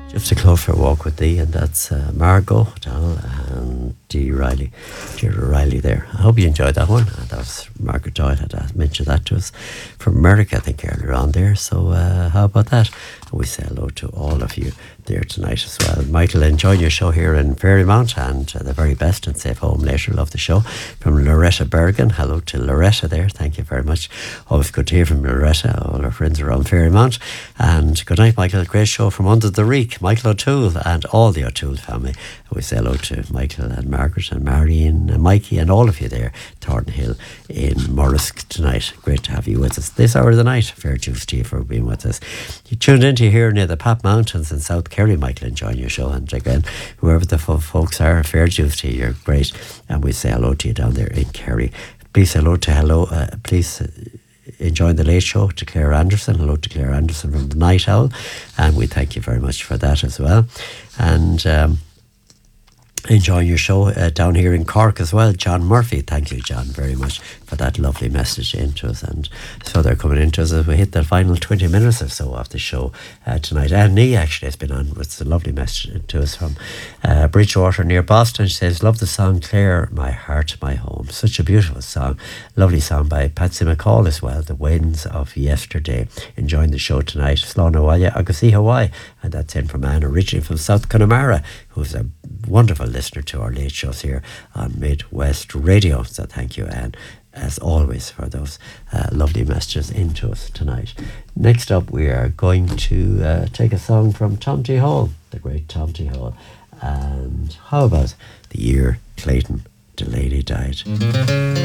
Just a close for a walk with thee, and that's Margot Donald and Dee Riley. Deirdre Riley there. I hope you enjoyed that one. That was Margaret Doyle had mentioned that to us from America, I think, earlier on there. So how about that? And we say hello to all of you there tonight as well. Michael, enjoying your show here in Fairymount, and the very best and safe home later. Love the show. From Loretta Bergen. Hello to Loretta there. Thank you very much. Always good to hear from Loretta, all our friends around Fairymount. And good night, Michael. Great show from Under the Reek. Michael O'Toole and all the O'Toole family. We say hello to Michael and Margaret and Marion and Mikey and all of you there, Thornhill in Morrisk tonight. Great to have you with us this hour of the night. Fair dues to you for being with us. You tuned into here near the Pat Mountains in South Kerry, Michael, enjoying your show. And again, whoever the folks are, fair dues to you. You're great. And we say hello to you down there in Kerry. Please please enjoying the late show to Claire Anderson. Hello to Claire Anderson from the Night Owl, and we thank you very much for that as well. And enjoying your show down here in Cork as well, John Murphy. Thank you, John, very much for that lovely message into us. And so they're coming into us as we hit the final 20 minutes or so of the show tonight. And Nee actually has been on with a lovely message to us from Bridgewater near Boston. She says, love the song Claire, My Heart, My Home. Such a beautiful song. Lovely song by Patsy McCall as well, The Winds of Yesterday. Enjoying the show tonight. Slán Walla agus í Hawaii. And that's in from Anne, originally from South Connemara, who's a wonderful listener to our late shows here on Midwest Radio. So thank you, Anne, as always, for those lovely messages into us tonight. Next up, we are going to take a song from Tom T. Hall, the great Tom T. Hall. And how about The Year Clayton Delaney Died?